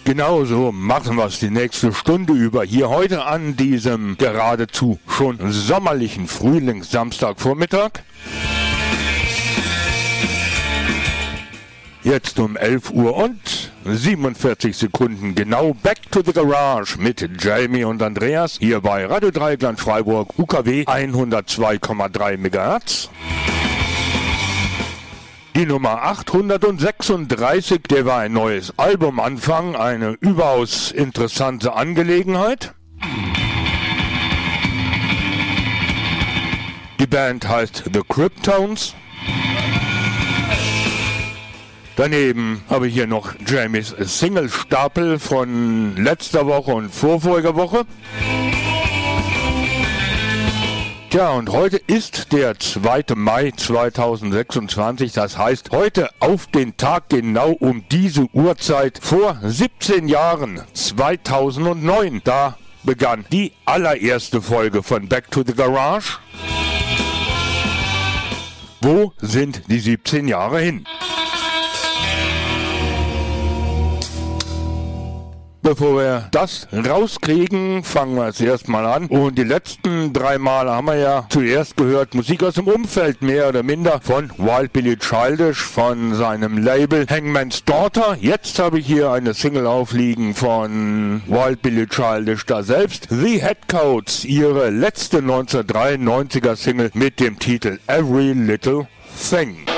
Genauso machen wir es die nächste Stunde über hier heute an diesem geradezu schon sommerlichen Frühlingssamstagvormittag. Jetzt um 11 Uhr und 47 Sekunden genau Back to the Garage mit Jamie und Andreas hier bei Radio Dreieckland Freiburg UKW 102,3 MHz. Die Nummer 836, der war ein neues Albumanfang, eine überaus interessante Angelegenheit. Die Band heißt The Cryptones. Daneben habe ich hier noch Jamies Single-Stapel von letzter Woche und vorvoriger Woche. Tja, und heute ist der 2. Mai 2026, das heißt heute auf den Tag genau um diese Uhrzeit vor 17 Jahren, 2009, da begann die allererste Folge von Back to the Garage. Wo sind die 17 Jahre hin? Bevor wir das rauskriegen, fangen wir jetzt erstmal an. Und die letzten 3 Male haben wir ja zuerst gehört Musik aus dem Umfeld, mehr oder minder, von Wild Billy Childish, von seinem Label Hangman's Daughter. Jetzt habe ich hier eine Single aufliegen von Wild Billy Childish da selbst. The Headcoats, ihre letzte 1993er Single mit dem Titel Every Little Thing.